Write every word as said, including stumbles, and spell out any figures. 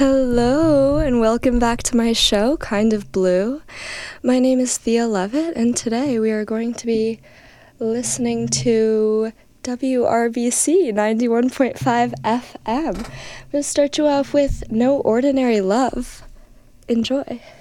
Hello, and welcome back to my show, Kind of Blue. My name is Thea Levitt, and today we are going to be listening to W R B C ninety-one point five F M. I'm going to start you off with No Ordinary Love. Enjoy.